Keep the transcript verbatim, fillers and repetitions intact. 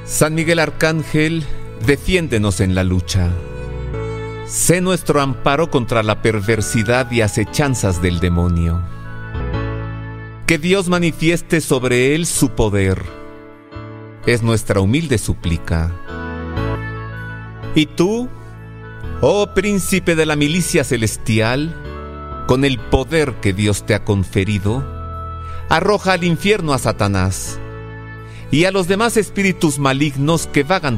San Miguel Arcángel, defiéndenos en la lucha. Sé nuestro amparo contra la perversidad y acechanzas del demonio. Que Dios manifieste sobre él su poder. Es nuestra humilde súplica. Y tú, oh príncipe de la milicia celestial, con el poder que Dios te ha conferido, arroja al infierno a Satanás y a los demás espíritus malignos que vagan